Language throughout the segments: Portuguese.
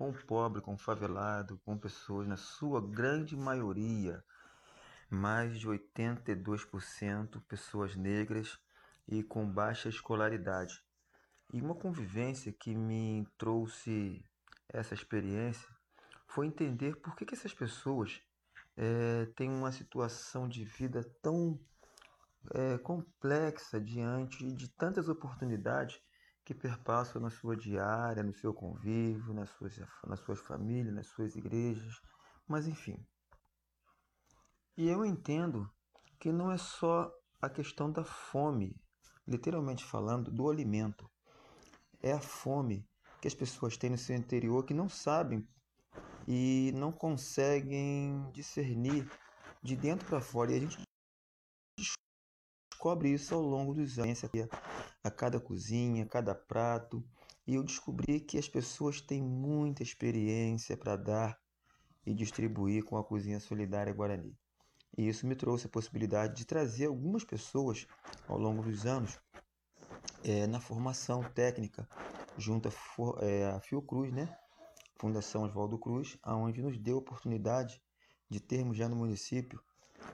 com o pobre, com o favelado, com pessoas, na sua grande maioria, mais de 82% pessoas negras e com baixa escolaridade. E uma convivência que me trouxe essa experiência foi entender por que essas pessoas têm uma situação de vida tão complexa diante de tantas oportunidades que perpassam na sua diária, no seu convívio, nas suas famílias, nas suas igrejas, mas enfim. E eu entendo que não é só a questão da fome, literalmente falando, do alimento. É a fome que as pessoas têm no seu interior que não sabem e não conseguem discernir de dentro para fora. E a gente descobre isso ao longo dos anos, a cada cozinha, a cada prato. E eu descobri que as pessoas têm muita experiência para dar e distribuir com a Cozinha Solidária Guarani. E isso me trouxe a possibilidade de trazer algumas pessoas ao longo dos anos na formação técnica junto à Fiocruz, né? Fundação Oswaldo Cruz, aonde nos deu a oportunidade de termos já no município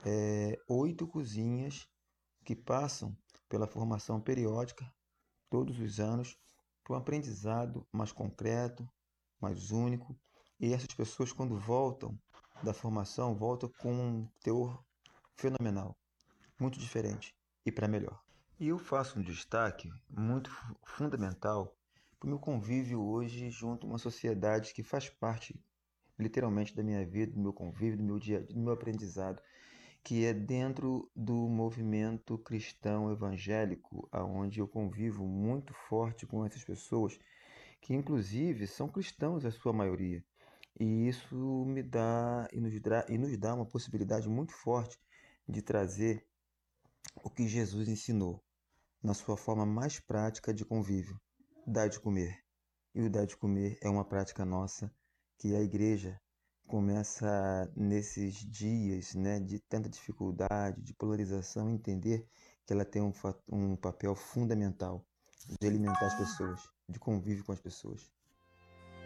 8 cozinhas que passam pela formação periódica todos os anos para um aprendizado mais concreto, mais único. E essas pessoas, quando voltam da formação, voltam com um teor fenomenal, muito diferente e para melhor. E eu faço um destaque muito fundamental para o meu convívio hoje junto a uma sociedade que faz parte literalmente da minha vida, do meu convívio, do meu dia a dia, do meu aprendizado, que é dentro do movimento cristão evangélico, aonde eu convivo muito forte com essas pessoas, que inclusive são cristãos a sua maioria. E isso me dá e nos dá uma possibilidade muito forte de trazer o que Jesus ensinou na sua forma mais prática de convívio, dar de comer. E o dar de comer é uma prática nossa que a igreja começa nesses dias, né, de tanta dificuldade, de polarização, entender que ela tem um papel fundamental de alimentar as pessoas, de convívio com as pessoas.